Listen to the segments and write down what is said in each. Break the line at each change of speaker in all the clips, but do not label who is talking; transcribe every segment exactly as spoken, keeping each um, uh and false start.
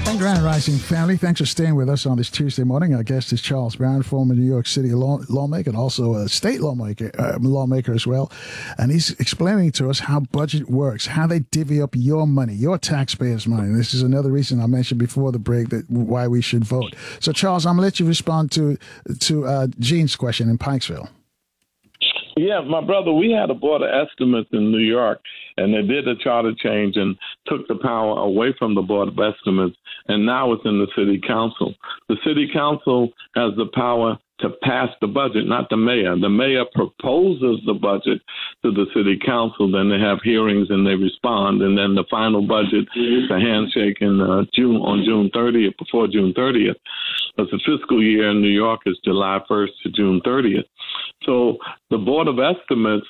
And Grand Rising family, thanks for staying with us on this Tuesday morning. Our guest is Charles Barron, former New York City law, lawmaker and also a state lawmaker, uh, lawmaker as well. And he's explaining to us how budget works, how they divvy up your money, your taxpayers' money. This is another reason I mentioned before the break that why we should vote. So, Charles, I'm going to let you respond to, to uh, Gene's question in Pikesville.
Yeah, my brother, we had a board of estimates in New York, and they did a charter change and took the power away from the board of estimates, and now it's in the city council. The city council has the power to pass the budget, not the mayor. The mayor proposes the budget to the city council, then they have hearings and they respond, and then the final budget, the handshake in uh, June on June thirtieth, before June thirtieth. Because the fiscal year in New York is July first to June thirtieth. So the Board of Estimates,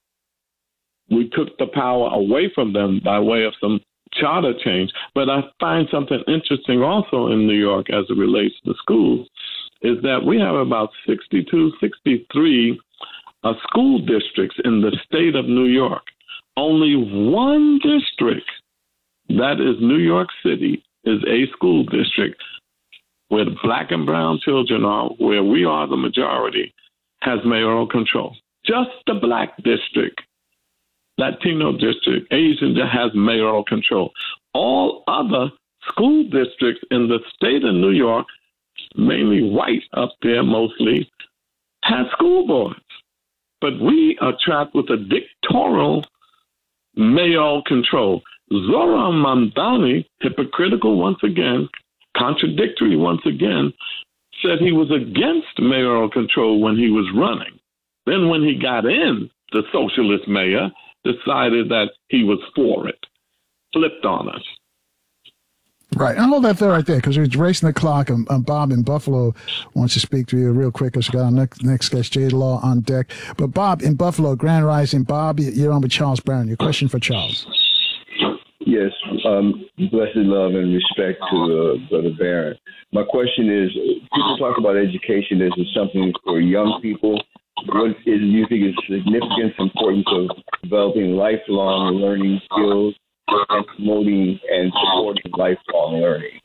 we took the power away from them by way of some charter change. But I find something interesting also in New York as it relates to schools, is that we have about sixty-two, sixty-three uh, school districts in the state of New York. Only one district, that is New York City, is a school district where the black and brown children are, where we are the majority, has mayoral control. Just the black district, Latino district, Asian has mayoral control. All other school districts in the state of New York, mainly white up there mostly, have school boards. But we are trapped with a dictatorial mayoral control. Zohran Mamdani, hypocritical once again, contradictory once again, said he was against mayoral control when he was running. Then when he got in, the socialist mayor decided that he was for it, flipped on us.
Right. And hold that there right there, because we're racing the clock. And, and Bob in Buffalo wants to speak to you real quick, because we got our next, next guest, Jade Law, on deck. But Bob in Buffalo, Grand Rising. Bob, you're on with Charles Barron. Your question for Charles.
Yes, um, blessed love and respect to uh, Brother Barron. My question is, people talk about education as something for young people. What is, do you think is the significance, importance of developing lifelong learning skills and promoting and supporting lifelong learning?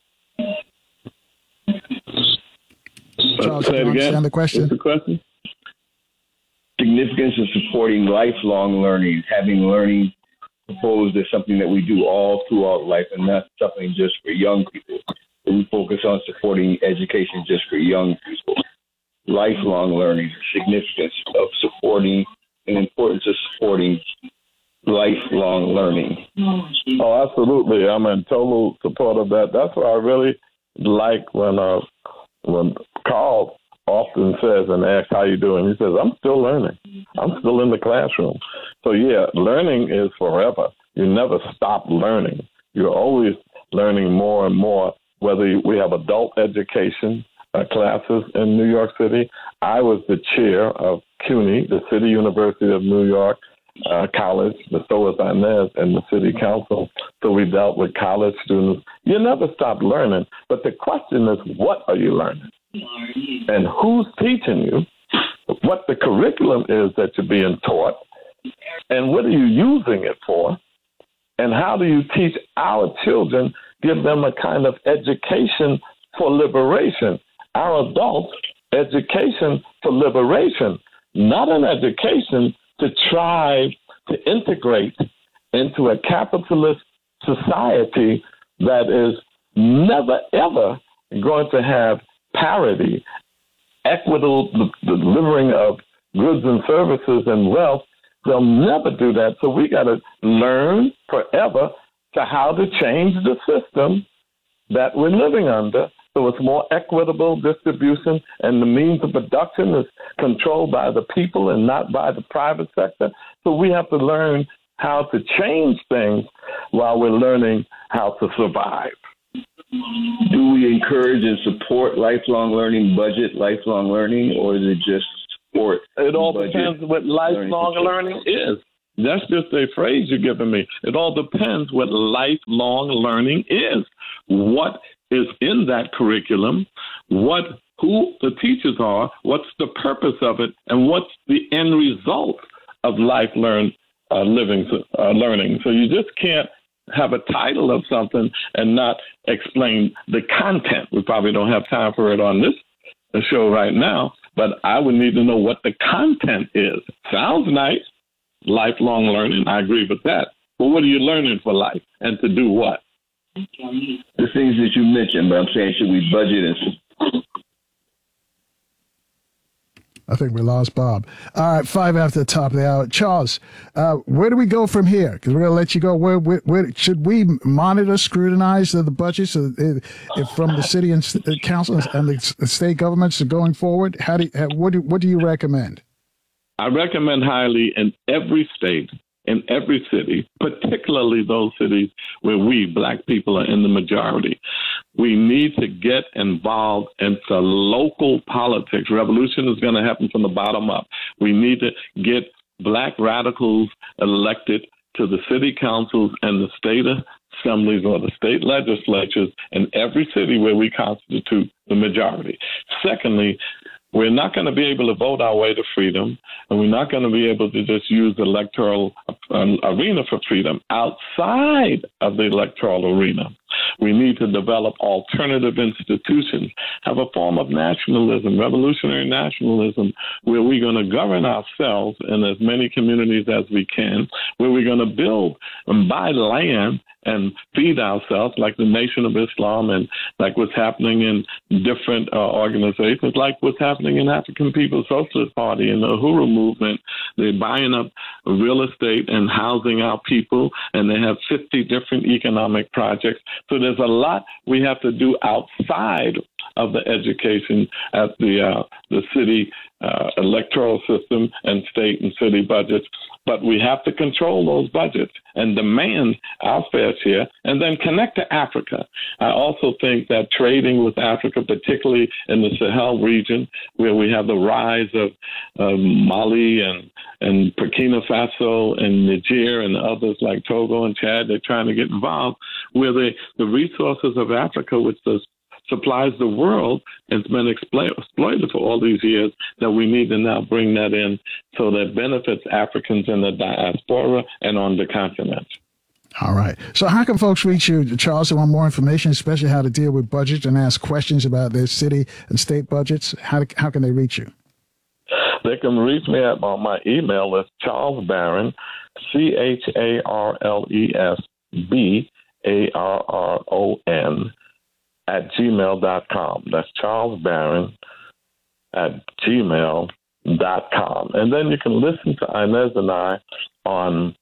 Charles,
Say
do you
it again.
understand the question?
What's the question?
Significance of supporting lifelong learning, having learning proposed as something that we do all throughout life and not something just for young people. We focus on supporting education just for young people. Lifelong learning, significance of supporting and importance of supporting lifelong learning.
Oh, absolutely. I'm in total support of that. That's what I really like when uh, when Carl often says and asks, how you doing? He says, I'm still learning. I'm still in the classroom. So, yeah, learning is forever. You never stop learning. You're always learning more and more, whether we have adult education uh, classes in New York City. I was the chair of CUNY, the City University of New York uh, College, the SOAS Inez, and the City Council. So we dealt with college students. You never stop learning. But the question is, what are you learning? And who's teaching you, what the curriculum is that you're being taught, and what are you using it for, and how do you teach our children, give them a kind of education for liberation, our adults, education for liberation, not an education to try to integrate into a capitalist society that is never, ever going to have parity, equitable delivering of goods and services and wealth. They'll never do that. So we got to learn forever to how to change the system that we're living under so it's more equitable distribution and the means of production is controlled by the people and not by the private sector. So we have to learn how to change things while we're learning how to survive.
Do we encourage and support lifelong learning, budget lifelong learning, or is it just support?
It all depends what lifelong learning is. That's just a phrase you're giving me. It all depends what lifelong learning is. What is in that curriculum, what who the teachers are, what's the purpose of it, and what's the end result of life learn uh, living uh, learning. So you just can't have a title of something and not explain the content. We probably don't have time for it on this show right now, but I would need to know what the content is. Sounds nice, lifelong learning. I agree with that. But what are you learning for life and to do what?
The things that you mentioned, but I'm saying, should we budget and
I think we lost Bob. All right, five after the top of the hour. Charles, uh, where do we go from here? Because we're going to let you go. Where, where, where should we monitor, scrutinize the, the budgets of, if from the city and st- council and the state governments going forward? How do you, what do what do you recommend?
I recommend highly in every state, in every city, particularly those cities where we, Black people, are in the majority. We need to get involved into local politics. Revolution is going to happen from the bottom up. We need to get Black radicals elected to the city councils and the state assemblies or the state legislatures in every city where we constitute the majority. Secondly, we're not going to be able to vote our way to freedom, and we're not going to be able to just use the electoral um, arena for freedom outside of the electoral arena. We need to develop alternative institutions, have a form of nationalism, revolutionary nationalism, where we're going to govern ourselves in as many communities as we can, where we're going to build and buy land and feed ourselves like the Nation of Islam and like what's happening in different uh, organizations, like what's happening in African People's Socialist Party and the Uhuru movement. They're buying up real estate and housing our people, and they have fifty different economic projects. So there's a lot we have to do outside of the education at the uh, the city uh, electoral system and state and city budgets. But we have to control those budgets and demand our fair share and then connect to Africa. I also think that trading with Africa, particularly in the Sahel region, where we have the rise of um, Mali and, and Burkina Faso and Niger and others like Togo and Chad, they're trying to get involved, where the, the resources of Africa, which does supplies the world, has been exploited for all these years, that we need to now bring that in so that benefits Africans in the diaspora and on the continent.
All right. So how can folks reach you, Charles, and want more information, especially how to deal with budgets and ask questions about their city and state budgets? How, to, how can they reach you?
They can reach me at my, my email is Charles Barron, C H A R L E S B A R R O N, at gmail dot com. That's Charles Barron at gmail dot com. And then you can listen to Inez and I on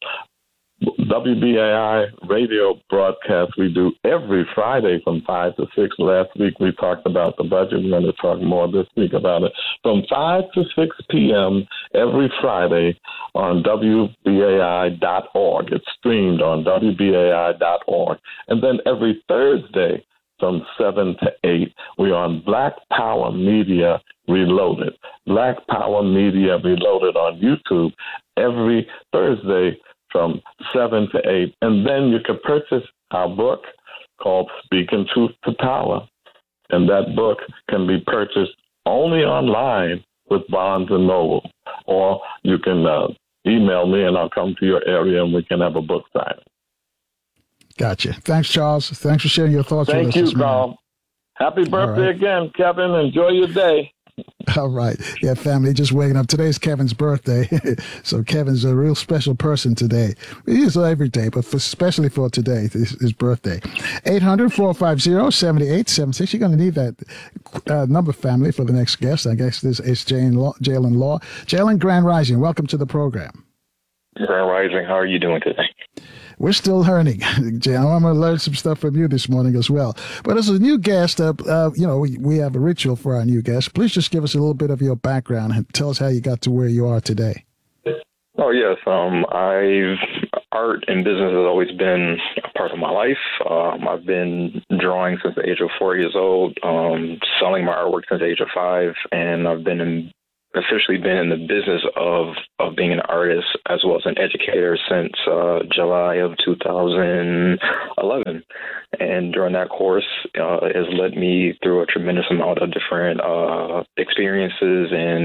W B A I radio broadcast we do every Friday from five to six. Last week we talked about the budget. We're going to talk more this week about it. From five to six p.m. every Friday on W B A I dot org. It's streamed on W B A I dot org. And then every Thursday from seven to eight, we're on Black Power Media Reloaded. Black Power Media Reloaded on YouTube every Thursday from seven to eight. And then you can purchase our book called Speaking Truth to Power. And that book can be purchased only online with Barnes and Noble. Or you can uh, email me and I'll come to your area and we can have a book signing.
Gotcha. Thanks, Charles. Thanks for sharing your thoughts
Thank
with us.
Thank
this
you, Carl. Happy birthday right. again, Kevin. Enjoy your day.
All right. Yeah, family, just waking up. Today's Kevin's birthday. So Kevin's a real special person today. He is every day, but for, especially for today, his, his birthday. eight hundred, four five zero, seven eight seven six. You're going to need that uh, number, family, for the next guest. I guess this is Jalen Law. Jalen Law. Jalen, Grand Rising, welcome to the program.
Grand Rising, how are you doing today?
We're still learning, Jalen. I'm going to learn some stuff from you this morning as well. But as a new guest, uh, uh, you know, we, we have a ritual for our new guests. Please just give us a little bit of your background and tell us how you got to where you are today.
Oh, yes. Um, I've art and business has always been a part of my life. Um, I've been drawing since the age of four years old, um, selling my artwork since the age of five, and I've been in officially been in the business of, of being an artist as well as an educator since uh, July of two thousand eleven. And during that course, uh, has led me through a tremendous amount of different uh, experiences and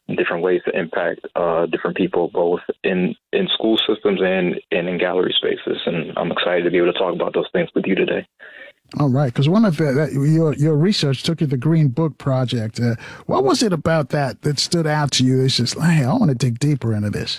different ways to impact uh, different people, both in, in school systems and, and in gallery spaces. And I'm excited to be able to talk about those things with you today.
All right, because one of the, that, your your research took you to the Green Book Project. Uh, what was it about that that stood out to you? It's just, hey, I want to dig deeper into this.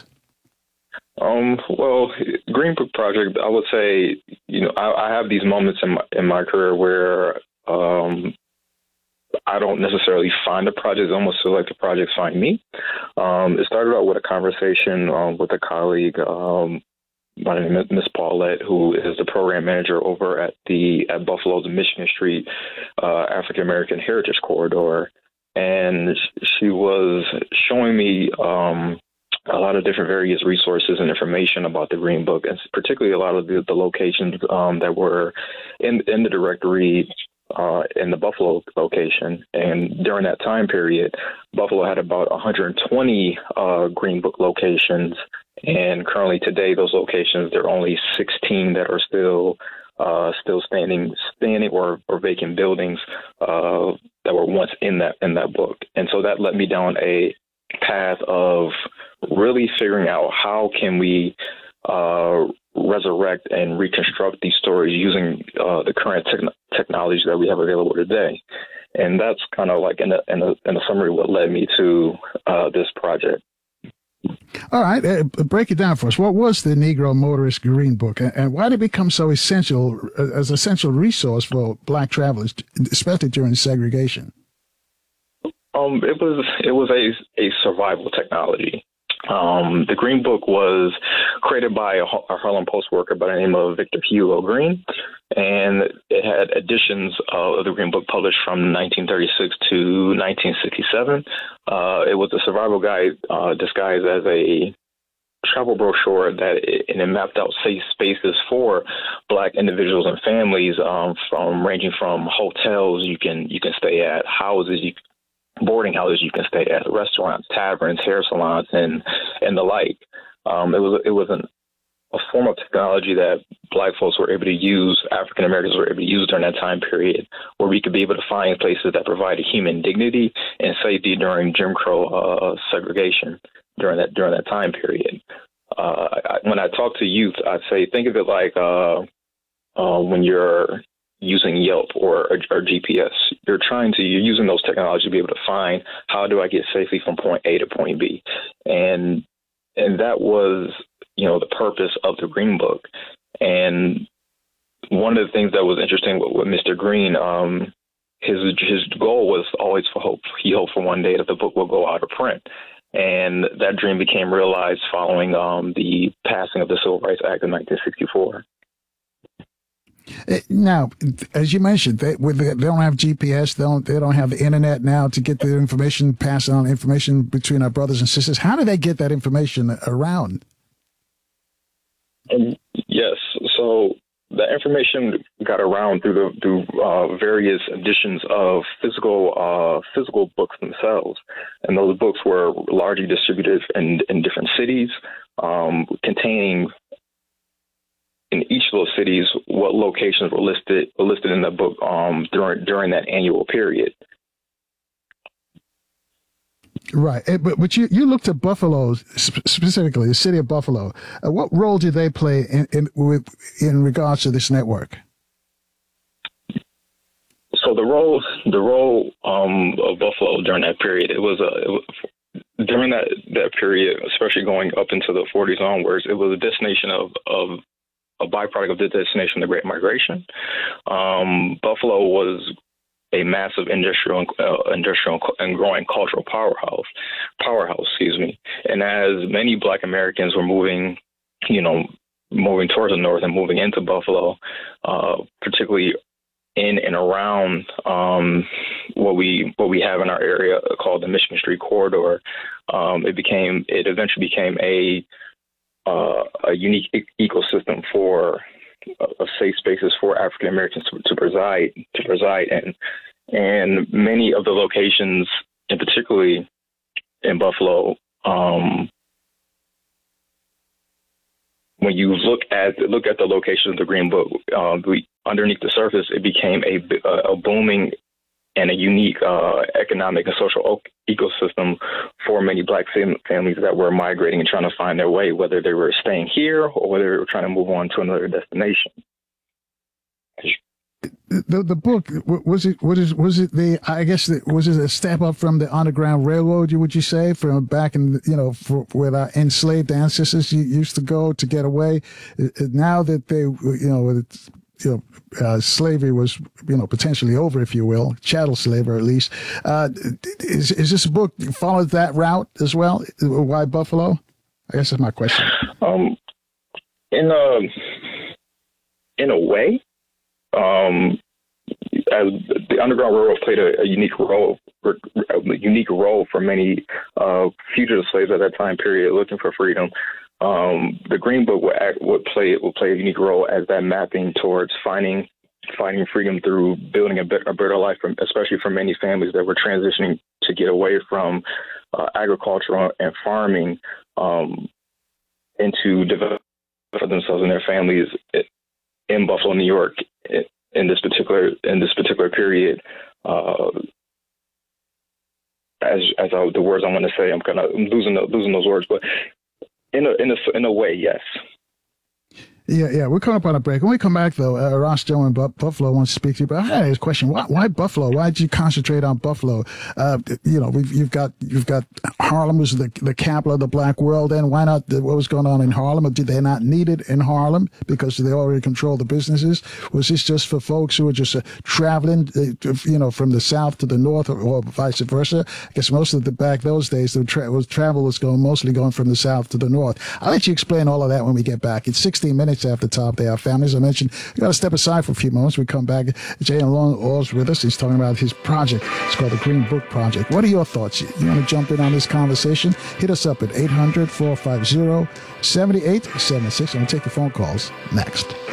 Um, well, Green Book Project, I would say, you know, I, I have these moments in my in my career where um, I don't necessarily find the project. It's almost feel like the projects find me. Um, it started out with a conversation um, with a colleague. Um, My name is Miss Paulette, who is the program manager over at the at Buffalo's Michigan Street uh, African American Heritage Corridor, and she was showing me um, a lot of different various resources and information about the Green Book, and particularly a lot of the, the locations um, that were in in the directory uh, in the Buffalo location. And during that time period, Buffalo had about one hundred twenty uh, Green Book locations. And currently today, those locations, there are only sixteen that are still uh, still standing, standing or, or vacant buildings uh, that were once in that in that book. And so that led me down a path of really figuring out how can we uh, resurrect and reconstruct these stories using uh, the current te- technology that we have available today. And that's kind of like in a, in a, in a summary what led me to uh, this project.
All right, uh, break it down for us. What was the Negro Motorist Green Book, and, and why did it become so essential uh, as an essential resource for Black travelers, especially during segregation?
Um, it was it was a a survival technology. Um, the Green Book was created by a, a Harlem Post worker by the name of Victor Hugo Green, and it had editions of the Green Book published from nineteen thirty-six to nineteen sixty-seven. Uh, it was a survival guide uh, disguised as a travel brochure that it, and it mapped out safe spaces for Black individuals and families, um, from ranging from hotels you can you can stay at, houses you boarding houses you can stay at, restaurants, taverns, hair salons, and and the like. Um, it was it was an, a form of technology that Black folks were able to use, African Americans were able to use during that time period, where we could be able to find places that provided human dignity and safety during Jim Crow uh, segregation during that during that time period. Uh, I, when I talk to youth, I say think of it like uh, uh, when you're using Yelp or, or G P S. You're trying to, you're using those technologies to be able to find how do I get safely from point A to point B. And, and that was, you know, the purpose of the Green Book. And one of the things that was interesting with, with Mister Green, um, his, his goal was always for hope. He hoped for one day that the book will go out of print. And that dream became realized following um, the passing of the Civil Rights Act of nineteen sixty-four.
Now, as you mentioned, they, they don't have G P S. They don't. They don't have the internet now to get the information, pass on information between our brothers and sisters. How do they get that information around?
Um, yes. So the information got around through the through uh, various editions of physical uh, physical books themselves, and those books were largely distributed in in different cities, um, containing in each of those cities what locations were listed were listed in the book um, during during that annual period.
Right, but but you, you looked at Buffalo specifically, the city of Buffalo. Uh, what role did they play in in, with, in regards to this network?
So the role the role um, of Buffalo during that period, it was a it was, during that, that period, especially going up into the forties onwards, it was a destination of of a byproduct of the destination of the Great Migration. Um, Buffalo was a massive industrial, uh, industrial and growing cultural powerhouse. Powerhouse, excuse me. And as many Black Americans were moving, you know, moving towards the north and moving into Buffalo, uh, particularly in and around um, what we what we have in our area called the Michigan Street Corridor, um, it became it eventually became a uh, a unique e- ecosystem for uh, safe spaces for African Americans to, to reside to reside in, and many of the locations, and particularly in Buffalo, um, when you look at look at the location of the Green Book, uh, we, underneath the surface, it became a, a booming and a unique uh, economic and social ecosystem for many Black fam- families that were migrating and trying to find their way, whether they were staying here or whether they were trying to move on to another destination.
The the book, was it what is was it the I guess the, was it a step up from the Underground Railroad? Would you say from back in you know for, where our enslaved ancestors used to go to get away? Now that they you know it's, you know uh, slavery was you know potentially over, if you will, chattel slavery at least. Uh, is is this book followed that route as well? Why Buffalo? I guess that's my question. Um,
in a in a way. Um, as the Underground Railroad played a, a unique role, a unique role for many uh, fugitive slaves at that time period looking for freedom. Um, the Green Book would, act, would play would play a unique role as that mapping towards finding finding freedom through building a better, a better life, from, especially for many families that were transitioning to get away from uh, agriculture and farming um, into develop for themselves and their families in Buffalo, New York. In this particular in this particular period, uh, as as I, the words I want to say, I'm kind of losing the, losing those words, but in a in a in a way, yes.
Yeah, yeah, we're coming up on a break. When we come back, though, uh, Ross Joe in Bu- Buffalo wants to speak to you. But I had a question: Why, why Buffalo? Why did you concentrate on Buffalo? Uh, you know, we've, you've got you've got Harlem was the the capital of the Black world. And why not? What was going on in Harlem? Or did they not need it in Harlem because they already control the businesses? Was this just for folks who were just uh, traveling, uh, you know, from the south to the north, or, or vice versa? I guess most of the back those days, the tra- was travel was going mostly going from the south to the north. I'll let you explain all of that when we get back. It's sixteen minutes after top. They are families. I mentioned we got to step aside for a few moments. We come back. Jay Long Orr's with us. He's talking about his project. It's called the Green Book Project. What are your thoughts? You, you want to jump in on this conversation? Hit us up at eight hundred, four five zero, seven eight seven six. I'm going to take your phone calls next.